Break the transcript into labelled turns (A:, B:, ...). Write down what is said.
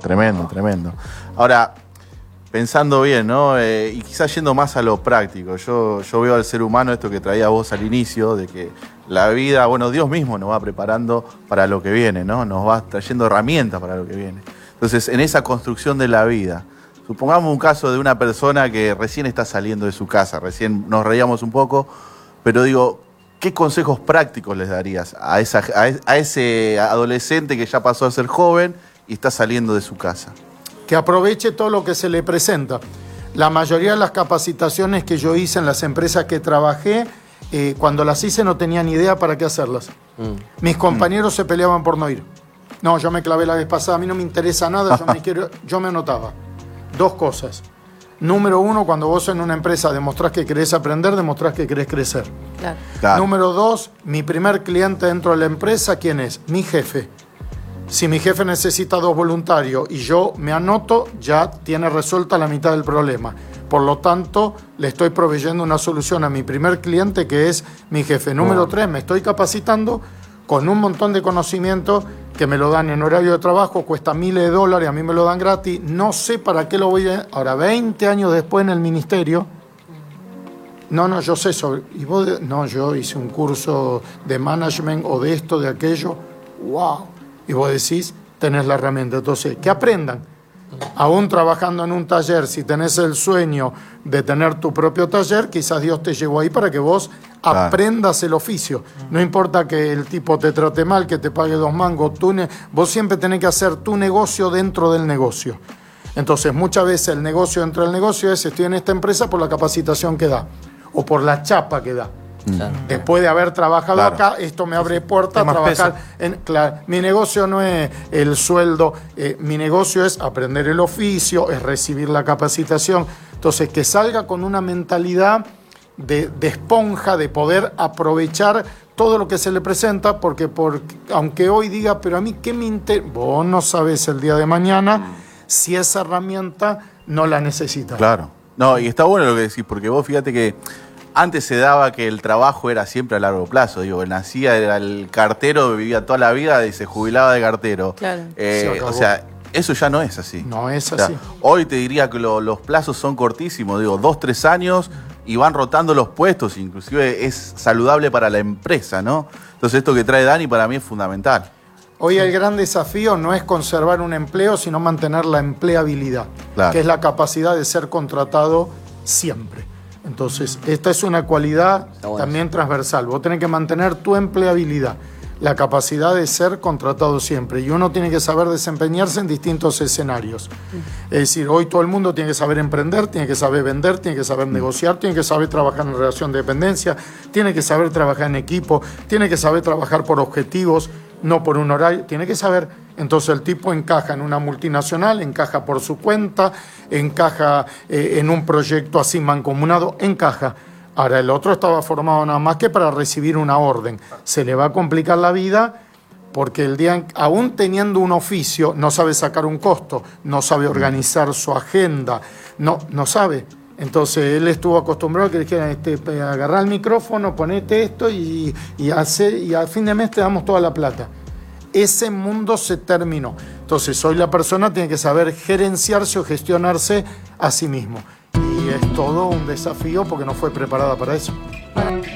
A: Tremendo, tremendo. Ahora, pensando bien, ¿no? Y quizás yendo más a lo práctico, yo veo al ser humano esto que traía vos al inicio, de que la vida, bueno, Dios mismo nos va preparando para lo que viene, ¿no? Nos va trayendo herramientas para lo que viene. Entonces, en esa construcción de la vida, supongamos un caso de una persona que recién está saliendo de su casa, recién nos reíamos un poco, pero digo, ¿qué consejos prácticos les darías a ese adolescente que ya pasó a ser joven y está saliendo de su casa?
B: Que aproveche todo lo que se le presenta. La mayoría de las capacitaciones que yo hice en las empresas que trabajé, cuando las hice no tenía ni idea para qué hacerlas. Mis compañeros se peleaban por no ir. No, yo me clavé la vez pasada, a mí no me interesa nada, yo me anotaba. 2 cosas. Número 1, cuando vos en una empresa demostrás que querés aprender, demostrás que querés crecer. Claro. Número 2, mi primer cliente dentro de la empresa, ¿quién es? Mi jefe. Si mi jefe necesita 2 voluntarios y yo me anoto, ya tiene resuelta la mitad del problema. Por lo tanto, le estoy proveyendo una solución a mi primer cliente, que es mi jefe. Número 3, me estoy capacitando con un montón de conocimiento que me lo dan en horario de trabajo, cuesta miles de dólares, a mí me lo dan gratis, no sé para qué lo voy a... Ahora, 20 años después en el ministerio, no, yo sé sobre... ¿Y vos? No, yo hice un curso de management o de esto, de aquello, wow. Y vos decís, tenés la herramienta. Entonces, que aprendan. Aún trabajando en un taller, si tenés el sueño de tener tu propio taller, quizás Dios te llevó ahí para que vos aprendas el oficio. No importa que el tipo te trate mal, que te pague 2 mangos, vos siempre tenés que hacer tu negocio dentro del negocio. Entonces, muchas veces el negocio dentro del negocio es, estoy en esta empresa por la capacitación que da, o por la chapa que da. Después de haber trabajado acá, esto me abre puertas a trabajar claro, mi negocio no es el sueldo, mi negocio es aprender el oficio, es recibir la capacitación. Entonces, que salga con una mentalidad de esponja, de poder aprovechar todo lo que se le presenta, porque aunque hoy diga, pero a mí qué me interesa, vos no sabés el día de mañana si esa herramienta no la necesitas.
A: Claro. No, y está bueno lo que decís, porque vos fíjate que antes se daba que el trabajo era siempre a largo plazo. Digo, nacía, era el cartero, vivía toda la vida y se jubilaba de cartero. Claro. O sea, eso ya no es así.
B: No es así.
A: O sea, hoy te diría que los plazos son cortísimos. Digo, 2, 3 años y van rotando los puestos. Inclusive es saludable para la empresa, ¿no? Entonces esto que trae Dani para mí es fundamental.
B: Hoy el gran desafío no es conservar un empleo, sino mantener la empleabilidad, que es la capacidad de ser contratado siempre. Entonces, esta es una cualidad también transversal. Vos tenés que mantener tu empleabilidad, la capacidad de ser contratado siempre. Y uno tiene que saber desempeñarse en distintos escenarios. Es decir, hoy todo el mundo tiene que saber emprender, tiene que saber vender, tiene que saber negociar, tiene que saber trabajar en relación de dependencia, tiene que saber trabajar en equipo, tiene que saber trabajar por objetivos, no por un horario, tiene que saber. Entonces el tipo encaja en una multinacional, encaja por su cuenta, encaja en un proyecto así mancomunado, encaja. Ahora el otro estaba formado nada más que para recibir una orden. Se le va a complicar la vida porque el día, aún teniendo un oficio, no sabe sacar un costo, no sabe organizar su agenda, no sabe. Entonces él estuvo acostumbrado a que le dijeran, agarrá el micrófono, ponete esto y al fin de mes te damos toda la plata. Ese mundo se terminó. Entonces hoy la persona tiene que saber gerenciarse o gestionarse a sí mismo. Y es todo un desafío porque no fue preparada para eso.